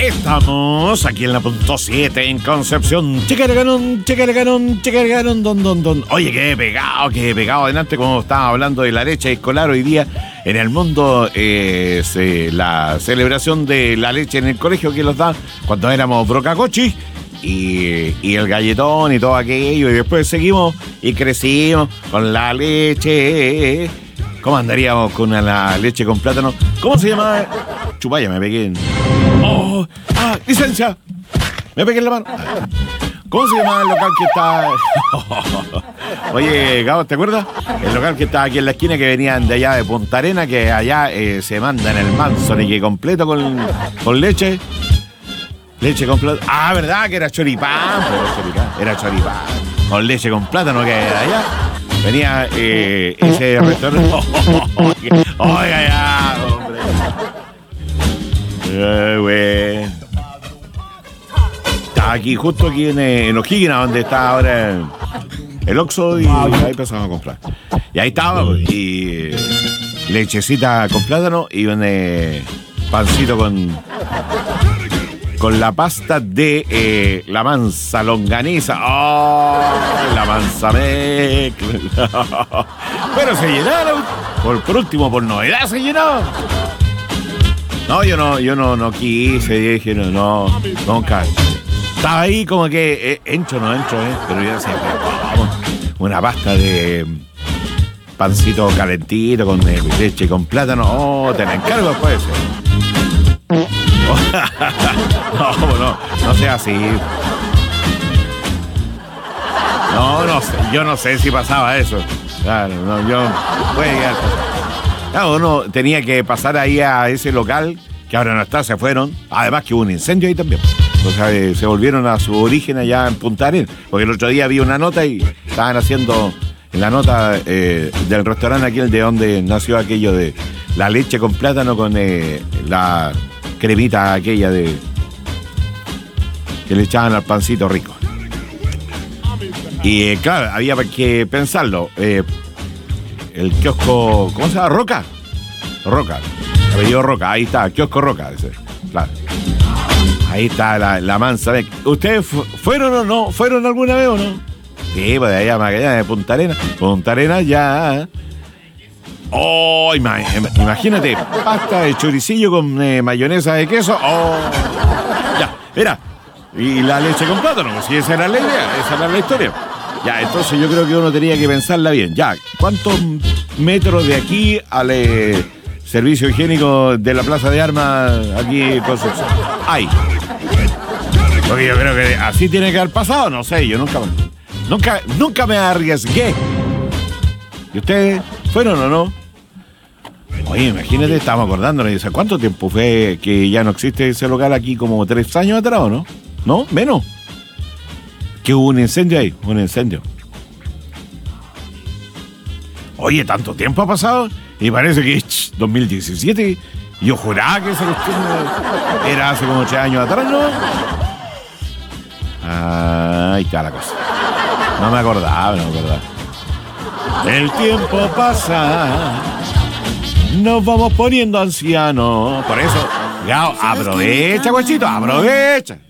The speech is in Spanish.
Estamos aquí en la punto 7 en Concepción. Checareganón, don. Oye, qué pegado adelante, como estaba hablando de la leche escolar hoy día en el mundo. La celebración de la leche en el colegio que los da cuando éramos brocacochi y el galletón y todo aquello. Y después seguimos y crecimos con la leche. ¿Cómo andaríamos con la leche con plátano? ¿Cómo se llama? Chupaya, me pegué. Licencia. Me pegué en la mano. ¿Cómo se llama el local que está? Oye, Gabo, ¿te acuerdas? El local que está aquí en la esquina, que venían de allá de Punta Arena, que allá se mandan el Manson y que completo con leche. Leche con plátano. Ah, ¿verdad? Que era choripán. Era choripán. Con leche con plátano, que era allá. Venía ese restaurante. Oiga, ya, hombre. Güey. Está aquí, justo aquí en O'Higgins, donde está ahora el Oxxo, y ahí empezamos a comprar. Y ahí estaba, y lechecita con plátano y un pancito con la pasta de la mansa longaniza. ¡Oh! La mansa mezcla. Pero se llenaron. Por último, por novedad se llenaron. No, yo no quise, dije, no, nunca. Estaba ahí como que entro, pero yo decía, vamos, una pasta de pancito calentito con leche con plátano. Oh, te la encargo, puede ser. No sea así. No sé, yo no sé si pasaba eso. Claro, no, yo puede llegar. Claro, uno tenía que pasar ahí a ese local, que ahora no está, se fueron. Además que hubo un incendio ahí también. O sea, se volvieron a su origen allá en Punta Arenas. Porque el otro día vi una nota y estaban haciendo en la nota del restaurante aquí, el de donde nació aquello de la leche con plátano con la cremita aquella de que le echaban al pancito rico. Y claro, había que pensarlo. El kiosco, ¿cómo se llama? Roca, apellido Roca, ahí está, kiosco Roca, ese, claro. Ahí está la mansa. ¿Ustedes fueron o no? ¿Fueron alguna vez o no? Sí, pues de allá a Magallanes, de Punta Arenas. Punta Arenas ya. Oh, imagínate, pasta de choricillo con mayonesa de queso. Oh, ya, mira. Y la leche con plátano, pues si esa era la idea, esa era la historia. Ya, entonces yo creo que uno tenía que pensarla bien. Ya, ¿cuántos metros de aquí al servicio higiénico de la Plaza de Armas aquí en Concepción? Hay. Porque yo creo que así tiene que haber pasado, no sé, yo nunca me arriesgué. ¿Y ustedes fueron o no? Oye, imagínate, estábamos acordándonos, ¿hace cuánto tiempo fue que ya no existe ese local aquí? Como 3 años atrás, ¿o no? ¿No? ¿Menos? Que hubo un incendio ahí, Oye, tanto tiempo ha pasado y parece que es 2017. Yo juraba que esa cuestión era hace como 8 años atrás, ¿no? Ahí está la cosa. No me acordaba. El tiempo pasa, nos vamos poniendo ancianos. Por eso, ya, aprovecha, guachito, aprovecha.